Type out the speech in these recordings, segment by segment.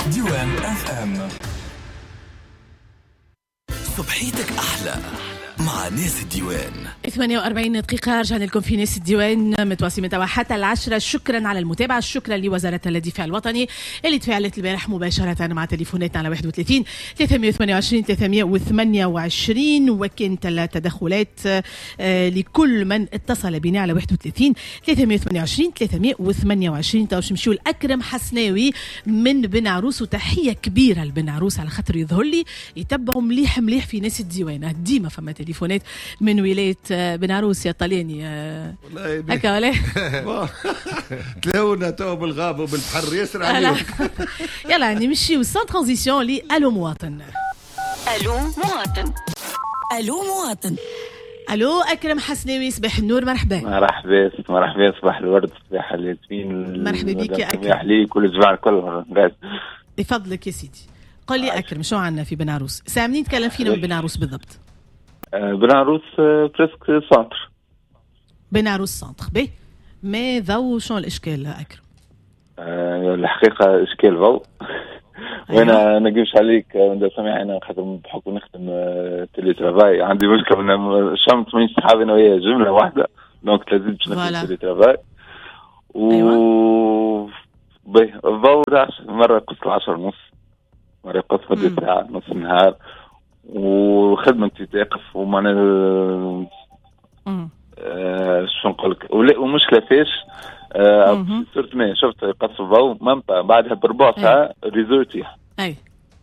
ديوان اف ام. صبحيتك أحلى مع ناس الديوان. 48 دقيقة رجعنا لكم في ناس الديوان متواصلين متابعة حتى 10. شكرا على المتابعة، شكرا لوزارة الدفاع الوطني اللي تفاعلت البارح مباشرة مع تليفوناتنا على 31 328 328 وكانت التدخلات لكل من اتصل بنا على 31 328 328. باش نمشيو لأكرم حسناوي من بن عروس، وتحية كبيرة لبن عروس على خاطر يظهر لي يتبعوا مليح مليح في ناس الديوان. ديما فما تليفونات من ولاية بن عروس يا طلياني هكا ولا تلاونا تو بالغابة وبالبحر ياسر عليهم. يلا نمشيو سان ترانزيسيون لي الو مواطن. الو مواطن. الو مواطن. الو اكرم حسناوي، صباح النور، مرحبا. مرحبا صباح الورد، صباح الياسمين، مرحبا بك يا اكرم. صباح لي كل اسبوع الكل بفضلك يا سيدي. قل لي اكرم شو عندنا في بن عروس؟ ساعة منين تكلم فينا من بن عروس بالضبط؟ بن عروس بريسك سنتر. بن عروس سنتر بي مي ذو شو الاشكال اكرم؟ الحقيقه اشكال ضوء. وانا نقيمش عليك وانت سامع، انا خاطر بحكم نخدم تيلي ترافاي عندي مشكله من شمت من صحابي انا وياه جمله واحده، دونك لازم نخدم تيلي ترافاي و باهي الضوء مره قص 10 ونص، مره قص فدي ساعه نص النهار، وخدمتي تقف ومانا شو نقول لك ومشكله فيش صرت ما شفت قص الضوء ممتع بعدها بربع ساعه ريزو يطيح. اي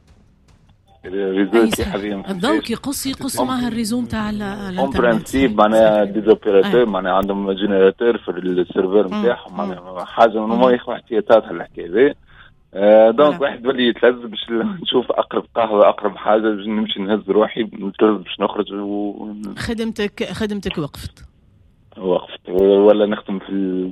ريزو يطيح الضوء يقص معها الريزو نتاع الانترنت. برانسيب معناها ديزوبيراتور معناها عندهم جينيراتور في السيرفر نتاعهم، معناها حاجه ما ياخذ احتياطات هالحكايه ذي. دونك واحد ولي يتلذ باش نشوف اقرب قهوه اقرب حاجه باش نمشي نهز روحي نتلذ باش نخرج خدمتك وقفت ولا نخدم في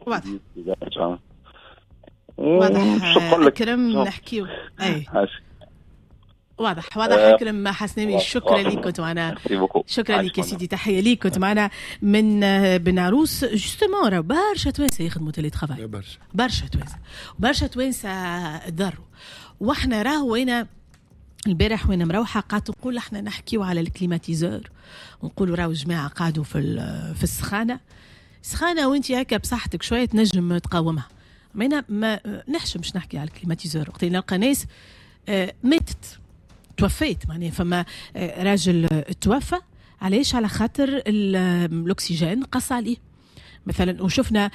واضح اكرم نحكيو اي واضح اكرم حسناوي. شكرا لك كنت معنا. شكرا لك يا سيدي، تحيه ليك كنت معنا من بن عروس. جوستومون راه برشا توانسه يخدموا تيلي ترافاي، برشا توانسه ضروا. واحنا راهو هنا البارح وانا مروحه قعدت نقول احنا نحكيو على الكليماتيزور ونقولوا راهو جماعه قعدوا في السخانه وانت هكا بصحتك شويه تنجم تقاومها. ما نحشمش نحكي على الكليماتيزور وقت نلقى ناس ماتت توفيت، معناها فما راجل توفى علاش؟ على خاطر الاكسجين قص عليه مثلا. وشفنا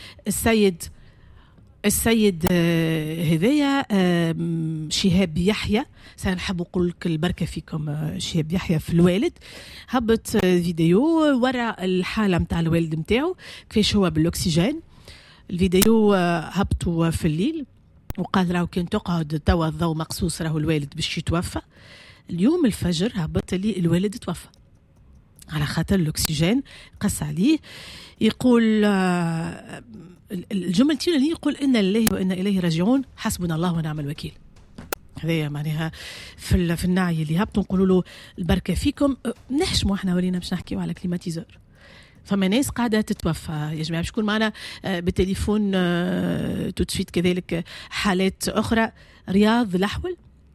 السيد هذايا شهاب يحيى، سنحب نقول لك البركه فيكم شهاب يحيى في الوالد، هبط فيديو ورا الحاله نتاع الوالد نتاعو كيفاش هو بالاكسجين. الفيديو هبطوا في الليل وقال راهو كان تقعد توا الضوء مقصوص راهو الوالد باش يتوفى. اليوم الفجر هبط لي الوالد توفى على خاطر الاكسجين قص عليه. يقول الجملتين اللي يقول إن لله وإنا إليه راجعون، حسبنا الله ونعم الوكيل. هذا معناها في النعي اللي هبطوا نقولوا له البركه فيكم. نحشموا احنا ولينا باش نحكيو على كليماتيزور. فما ناس قاعده تتوفى يا جماعه، باش يكون معنا بالتليفون توتسويت كذلك حالات اخرى. رياض الأحول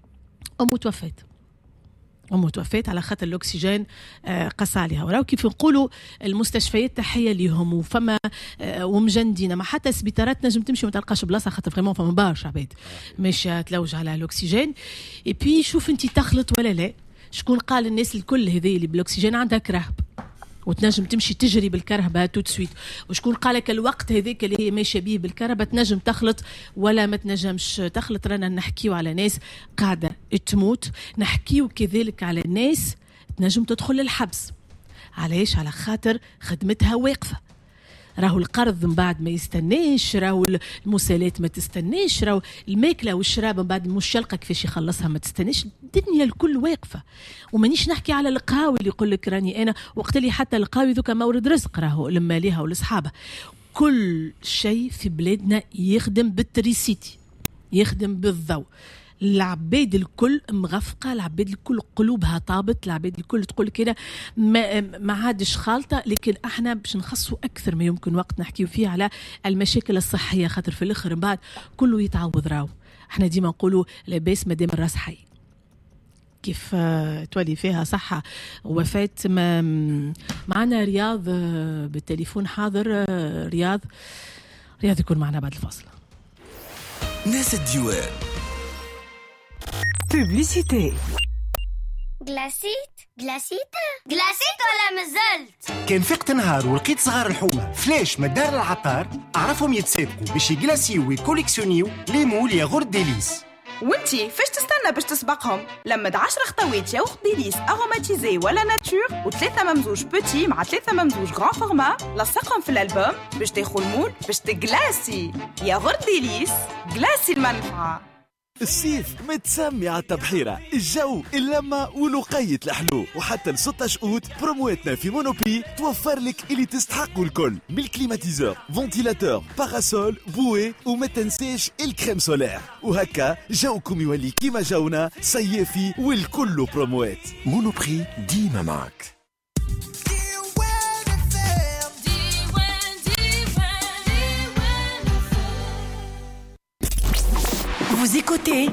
أمه توفيت على خاطر الأكسجين قص عليها. وراو كيف نقولوا المستشفيات تحية لهم وفما ومجندين، ما حتى سبيطارات نجم تمشي وما تلقاش بلاصة خاطر فريمون فما برشا عباد ماشية تلوج على الأكسجين. إبي شوف أنت تخلط ولا لا. شكون قال الناس الكل هذي اللي بالأكسجين عندها كرهب وتنجم تمشي تجري بالكرهبة توتسويت؟ وشكون قالك الوقت هذاك اللي هي ماشيه بيه بالكرهبة تنجم تخلط ولا ما تنجمش تخلط؟ رانا نحكيو على ناس قاعدة تموت، نحكيو كذلك على ناس تنجم تدخل الحبس. علاش؟ على خاطر خدمتها واقفة. راهو القرض من بعد ما يستناش، راهو المسالات ما تستناش، راهو الماكله والشراب من بعد المشلقه كيفاش يخلصها ما تستناش. الدنيا الكل واقفه. ومانيش نحكي على القهاوي اللي يقول لك راني انا وقت اللي حتى القهاوي ذوك مورد رزق راهو لما ليها ولصحابها. كل شيء في بلادنا يخدم بالتريسيتي، يخدم بالضوء. العباد الكل مغفقه، العباد الكل قلوبها طابت، العباد الكل تقول كده ما عادش خالطه. لكن احنا باش نخصوا اكثر ما يمكن وقت نحكيو فيه على المشاكل الصحيه، خاطر في الاخر من بعد كله يتعوض. راو احنا ديما نقولوا لاباس مادام الراس حي، كيف تولي فيها صحة ووفاة. معنا رياض بالتليفون حاضر. رياض يكون معنا بعد الفاصل. ناس الديوان. بوبليسيتي. جلاسيت ولا مازلت؟ كان فقت نهار ولقيت صغار الحومة فلاش مدار العطار، أعرفهم يتسابقوا باش يجلاسيو ويكوليكسيونيو لي مول ياغورت ديليس. وانتي فاش تستنى باش تسبقهم؟ لمد 10 خطوات ياغورت ديليس اروماتيزي ولا ناتور و3 ممزوج بوتي مع 3 ممزوج غران فورما، لصقهم في الالبوم باش تاخذ المول باش تجلاسي. ياغورت ديليس، جلاسي المنفعه. الصيف متسمي على التبحيرة، الجو اللمة ولقية الحلو. وحتى ل16 أوت برومواتنا في مونوبي توفر لك اللي تستحقوا الكل، من الكليماتيزور، فونتيلاتور، باراسول، بوي، وما تنساش الكريم سولير. وهكا جوكم يولي كيما جونا صيفي والكل بروموات. مونوبري ديما معك. Vous écoutez